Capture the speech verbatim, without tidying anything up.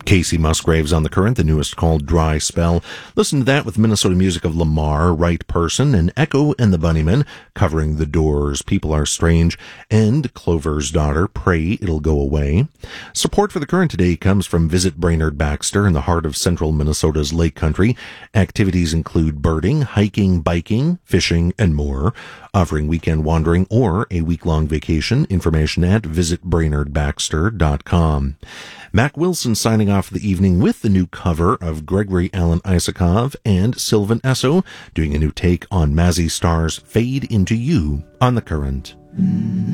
Casey Musgraves on The Current, the newest called Dry Spell. Listen to that with Minnesota music of Lamar, Right Person, and Echo and the Bunnymen covering The Doors, People Are Strange, and Clover's Daughter, Pray It'll Go Away. Support for The Current today comes from Visit Brainerd Baxter in the heart of central Minnesota's Lake Country. Activities include birding, hiking, biking, fishing, and more. Offering weekend wandering or a week-long vacation. Information at visit brainerd baxter dot com. Mac Wilson signing off the evening with the new cover of Gregory Alan Isakov and Sylvan Esso doing a new take on Mazzy Star's Fade Into You on The Current.